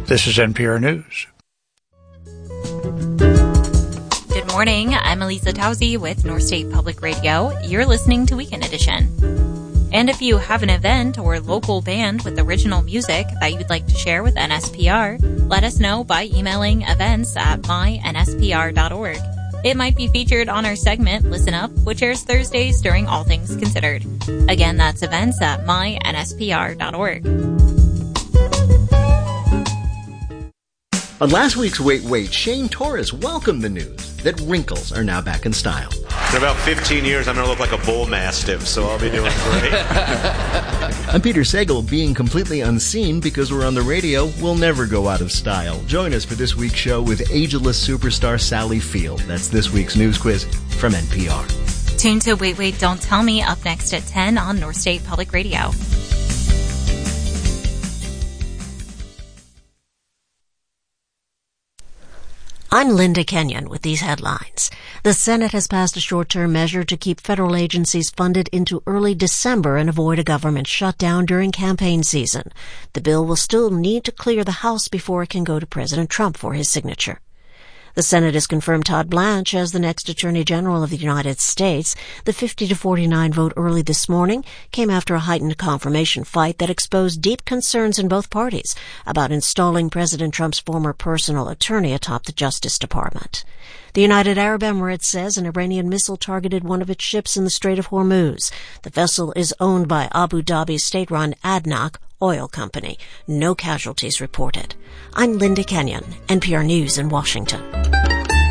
This is NPR News. Good morning. I'm Elisa Tauzi with North State Public Radio. You're listening to Weekend Edition. And if you have an event or local band with original music that you'd like to share with NSPR, let us know by emailing events@mynspr.org. It might be featured on our segment, Listen Up, which airs Thursdays during All Things Considered. Again, that's events@mynspr.org. On last week's Wait, Shane Torres welcomed the news that wrinkles are now back in style. In about 15 years, I'm going to look like a bull mastiff, so I'll be doing great. I'm Peter Sagal. Being completely unseen because we're on the radio will never go out of style. Join us for this week's show with ageless superstar Sally Field. That's this week's news quiz from NPR. Tune to Wait, Don't Tell Me up next at 10 on North State Public Radio. I'm Linda Kenyon with these headlines. The Senate has passed a short-term measure to keep federal agencies funded into early December and avoid a government shutdown during campaign season. The bill will still need to clear the House before it can go to President Trump for his signature. The Senate has confirmed Todd Blanche as the next Attorney General of the United States. The 50-49 vote early this morning came after a heightened confirmation fight that exposed deep concerns in both parties about installing President Trump's former personal attorney atop the Justice Department. The United Arab Emirates says an Iranian missile targeted one of its ships in the Strait of Hormuz. The vessel is owned by Abu Dhabi's state-run ADNOC oil company. No casualties reported. I'm Linda Kenyon, NPR News in Washington.